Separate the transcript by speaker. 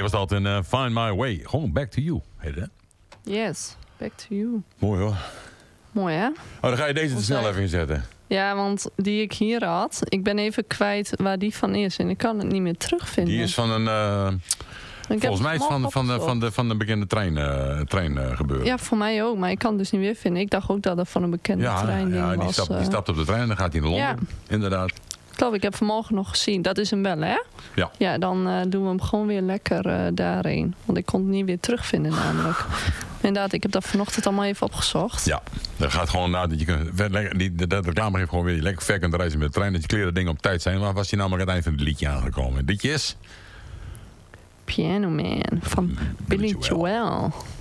Speaker 1: was dat in Find My Way. Gewoon Back to You, heet het, hè?
Speaker 2: Yes, Back to You.
Speaker 1: Mooi hoor.
Speaker 2: Mooi, hè?
Speaker 1: Oh, dan ga je deze te snel even inzetten.
Speaker 2: Ja, want die ik hier had, ik ben even kwijt waar die van is. En ik kan het niet meer terugvinden.
Speaker 1: Die is van een... volgens mij is het van de bekende trein gebeuren.
Speaker 2: Ja, voor mij ook. Maar ik kan het dus niet weer vinden. Ik dacht ook dat het van een bekende trein was.
Speaker 1: Die stapt op de trein en dan gaat hij naar Londen.
Speaker 2: Ja.
Speaker 1: Inderdaad.
Speaker 2: Klopt, ik heb vanmorgen nog gezien. Dat is hem wel, hè?
Speaker 1: Ja.
Speaker 2: Ja, dan doen we hem gewoon weer lekker daarheen. Want ik kon het niet weer terugvinden namelijk. Inderdaad, ik heb dat vanochtend allemaal even opgezocht.
Speaker 1: Ja, dat gaat gewoon na dat je kunt. De reclame geeft gewoon weer lekker ver kunt reizen met de trein. Dat je kleren dingen op tijd zijn. Waar was je nou maar aan het eind van het liedje aangekomen? Het liedje is...
Speaker 2: Piano Man van Billy Joel.